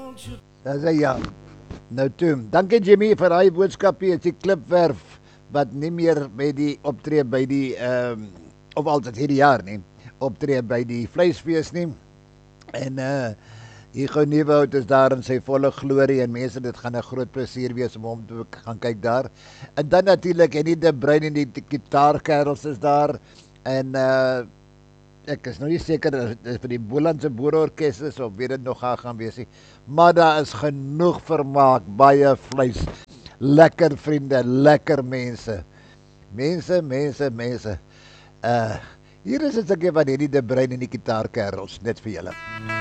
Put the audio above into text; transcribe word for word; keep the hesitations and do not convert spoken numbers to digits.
Dis hy ja. Nou toe. Dankie Jimmy vir daai boodskapie, is die Klipwerf wat nie meer met die optree by die ehm um, of altyd hierdie jaar nie, optree by die vleisfees nie. En uh Hugo Nieuwoud is daar in sy volle glorie en mense, dit gaan 'n groot plesier wees om hom te gaan kyk daar. En dan natuurlik Henny de Bruin en die gitaarkerels is daar en uh ek is nou nie seker of dit vir die Bolandse Boerorkes is of weet dit nog gaan gaan wees nie. Maar daar is genoeg vermaak, baie vleis. Lekker vriende, lekker mense. Mense, mense, mense. Uh hier is 'n stukkie van Henny de Bruin en die gitaarkerels net vir julle.